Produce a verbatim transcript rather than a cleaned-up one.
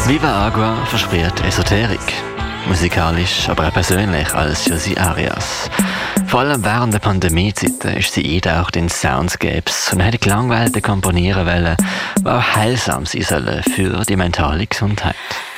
Viva Agua verspricht Esoterik. Musikalisch, aber auch persönlich als Josie Arias. Vor allem während der Pandemiezeiten ist sie eintaucht in Soundscapes und hat Klangwelten komponieren wollen, die auch heilsam sein sollen für die mentale Gesundheit.